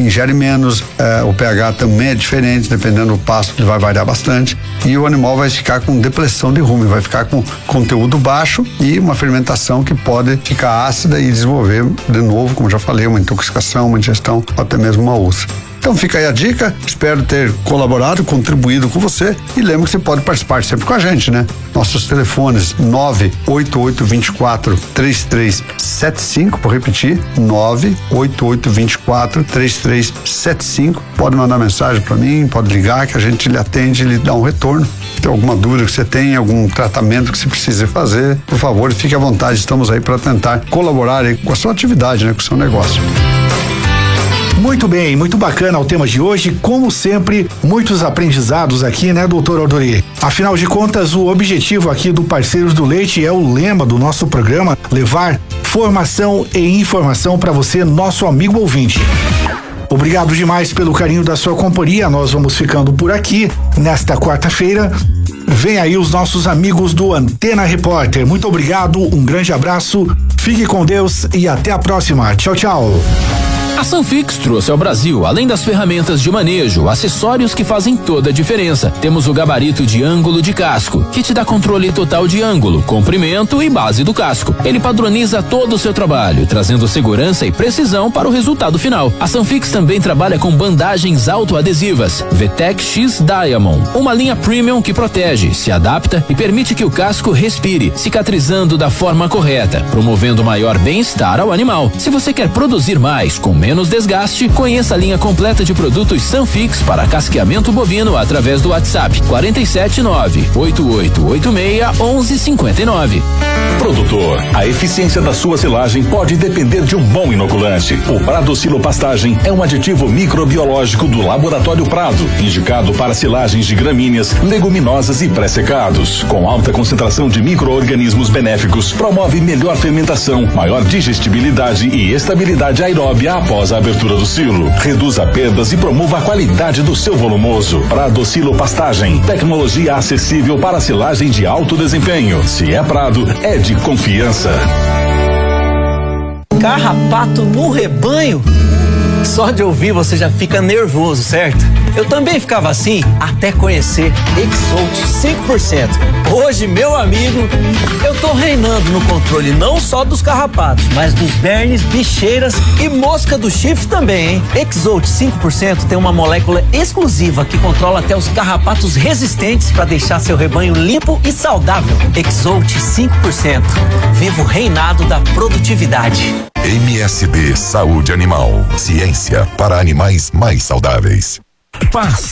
ingere menos, o pH também é diferente, dependendo do pasto ele vai variar bastante, e o animal vai ficar com depressão de rumen, vai ficar com conteúdo baixo e uma fermentação que pode ficar ácida e desenvolver de novo, como já falei, uma intoxicação, uma indigestão, até mesmo uma úlcera. Então fica aí a dica, espero ter colaborado, contribuído com você, e lembra que você pode participar sempre com a gente, né? Nossos telefones 988243375, vou repetir, 988243375, pode mandar mensagem para mim, pode ligar que a gente lhe atende e lhe dá um retorno. Se tem alguma dúvida que você tem, algum tratamento que você precise fazer, por favor, fique à vontade, estamos aí para tentar colaborar aí com a sua atividade, né? Com o seu negócio. Muito bem, muito bacana o tema de hoje, como sempre, muitos aprendizados aqui, né, doutor Ordori? Afinal de contas, o objetivo aqui do Parceiros do Leite é o lema do nosso programa, levar formação e informação para você, nosso amigo ouvinte. Obrigado demais pelo carinho da sua companhia, nós vamos ficando por aqui nesta quarta-feira. Vem aí os nossos amigos do Antena Repórter. Muito obrigado, um grande abraço, fique com Deus e até a próxima. Tchau, tchau. A Sanfix trouxe ao Brasil, além das ferramentas de manejo, acessórios que fazem toda a diferença. Temos o gabarito de ângulo de casco, que te dá controle total de ângulo, comprimento e base do casco. Ele padroniza todo o seu trabalho, trazendo segurança e precisão para o resultado final. A Sanfix também trabalha com bandagens autoadesivas, VTEC X Diamond, uma linha premium que protege, se adapta e permite que o casco respire, cicatrizando da forma correta, promovendo maior bem-estar ao animal. Se você quer produzir mais, com menos desgaste, conheça a linha completa de produtos Sanfix para casqueamento bovino através do WhatsApp 479-8886-1159. Produtor, a eficiência da sua silagem pode depender de um bom inoculante. O Pradocilo Pastagem é um aditivo microbiológico do Laboratório Prado, indicado para silagens de gramíneas, leguminosas e pré-secados. Com alta concentração de micro-organismos benéficos, promove melhor fermentação, maior digestibilidade e estabilidade aeróbia após a abertura do silo. Reduza perdas e promova a qualidade do seu volumoso. Pradocilo Pastagem, tecnologia acessível para silagem de alto desempenho. Se é Prado, é de confiança. Carrapato no rebanho? Só de ouvir você já fica nervoso, certo? Eu também ficava assim até conhecer Exalt 5%. Hoje, meu amigo, eu tô reinando no controle não só dos carrapatos, mas dos bernes, bicheiras e mosca do chifre também, hein? Exalt 5% tem uma molécula exclusiva que controla até os carrapatos resistentes para deixar seu rebanho limpo e saudável. Exalt 5%. Viva o reinado da produtividade. MSD Saúde Animal. Ciência para animais mais saudáveis. Paz